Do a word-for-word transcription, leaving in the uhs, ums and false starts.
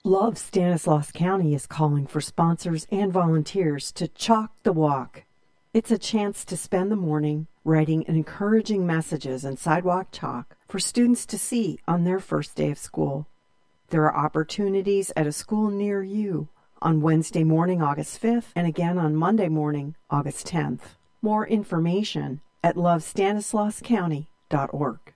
Love Stanislaus County is calling for sponsors and volunteers to Chalk the Walk. It's a chance to spend the morning writing encouraging messages in sidewalk chalk for students to see on their first day of school. There are opportunities at a school near you on Wednesday morning, August fifth, and again on Monday morning, August tenth. More information at love stanislaus county dot org.